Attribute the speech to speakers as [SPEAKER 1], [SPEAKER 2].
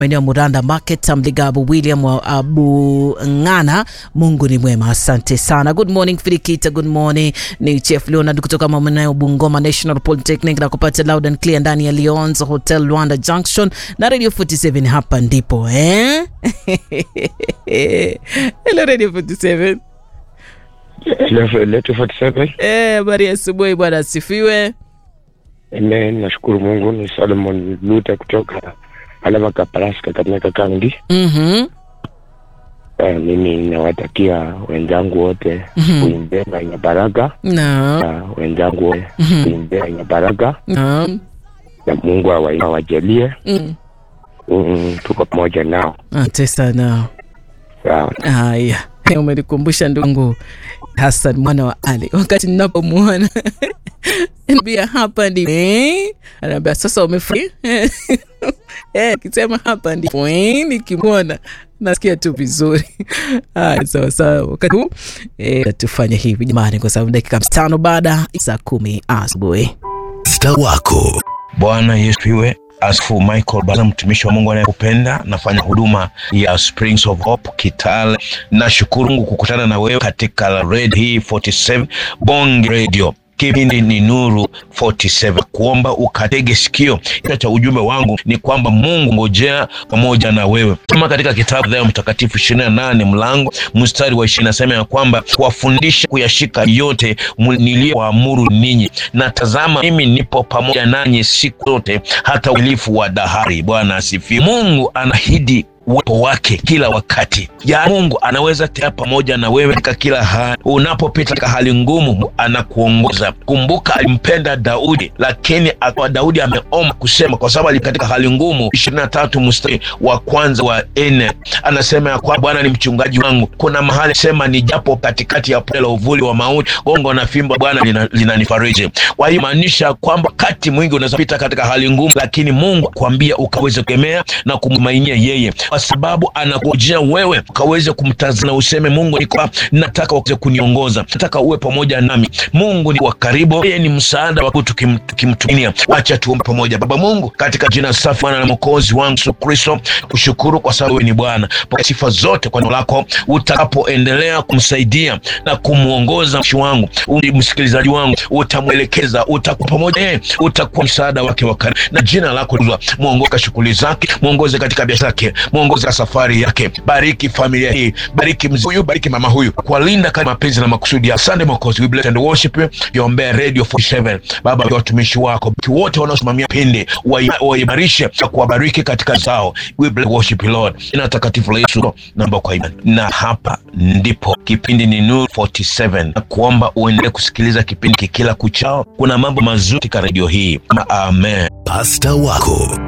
[SPEAKER 1] maeneo Muranda Market, Mligabu William wa Abu Ngana. Mungu ni mwema, asante sana. Good morning Filikita, good morning. Ni Chef Leonard kutoka maeneo Bungoma National Polytechnic na kupata loud and clear ndani ya Lyons Hotel Rwanda Junction na Radio 47 hapa ndipo Hello Radio 47.
[SPEAKER 2] Hello 47.
[SPEAKER 1] Bari asubuhi bwana, asifiwe.
[SPEAKER 2] Amen, nashukuru Mungu. Ni Solomon Luther kutoka Alava Kaparaska katika Kangi. Mimi nawatakia wenzangu wote kuimbea ya baraka. Wenzangu wote kuimbea ya baraka. Na Mungu awajalie. Tuko pamoja nao.
[SPEAKER 1] Asante sana.
[SPEAKER 2] Sawa.
[SPEAKER 1] Haya, umenikumbusha ndugu Hassan mwana wa Ali wakati ninapomuona Nibia hapa ndi anambia sasa umefurahi kisema hapa ndi nikimwona nasikia tu vizuri. Sawa wakati huu tufanye hivi jamani, kwa sababu dakika 5 baada saa 10 asubuhi.
[SPEAKER 3] Star wako Bwana Yesu iwe. Askofu Michael Baza, mtumishi wa Mungu anayekupenda, nafanya huduma ya Springs of Hope Kitale. Nashukuru Mungu kukutana na wewe katika Radio 47 Bonge Radio. Kipindi ni Nuru 47. Kuomba ukatege sikio. Cha ujumbe wangu ni kwamba Mungu ngojea pamoja na wewe. Kama katika kitabu cha Mtakatifu 28 mlango mstari wa 20 nasema ya kwamba kuwafundisha kuyashika yote niliyowaamuru ninyi, na tazama mimi nipo pamoja nanyi siku zote hata ukamilifu wa dahari. Bwana asifiwe. Mungu anahidi uwepo wake kila wakati. Ya Mungu anaweza tena pamoja na wewe katika kila hali. Unapopita katika hali ngumu anakuongoza. Kumbuka alimpenda Daudi, lakini akawa Daudi ameomba kusema, kwa sababu katika hali ngumu 23 mstari wa kwanza wa 4 anasema ya kwa Bwana ni mchungaji wangu. Kuna mahali sema ni japo katikati ya pole uvuli wa mauti, gongo na fimbo Bwana linanifariji. Kwa hiyo maanisha kwamba wakati mwingi unaweza pita katika hali ngumu, lakini Mungu kwambia ukaweze kukemea na kumtumainia yeye, kwa sababu anakujia wewe ukaweze kumtazama useme Mungu niko nataka uweze kuniongoza, nataka uwe pamoja nami. Mungu ni wa karibu, yeye ni msaada wa tukimtumainia. Acha tuombe pamoja. Baba Mungu, katika jina safi na mwokozi wangu Yesu Kristo, kushukuru kwa sababu wewe ni Bwana. Pokea sifa zote kwa neno lako, utakapoendelea kumsaidia na kumuongoza mshi wangu, msikilizaji wangu, utamuelekeza, utakuwa pamoja, utakuwa msaada wake wa karibu. Na jina lako muongoze shughuli zake, muongoze katika biashara yake, muongoze safari yake. Bariki familia hii, bariki mzee huyu, bariki mama huyu, kuwalinda kama mapenzi na makusudi ya Sunday Mwokozi. We bless and worship you. Yombea Radio 47 Baba, watumishi wako wote wanaosimamia pinde waimarishe na kuwabariki katika zao. We bless and worship you Lord. Ina takatifu la Yesu naomba kwa imani. Na hapa ndipo kipindi ni Nuru 47. Na kuomba uendelee kusikiliza kipindi kila kuchao. Kuna mambo mazuri katika radio hii. Amen.
[SPEAKER 4] Pastor wako